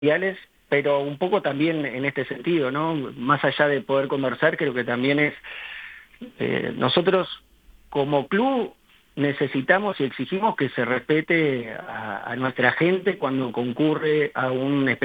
sociales, pero un poco también en este sentido, ¿no? Más allá de poder conversar, creo que también es, nosotros como club necesitamos y exigimos que se respete a nuestra gente cuando concurre a un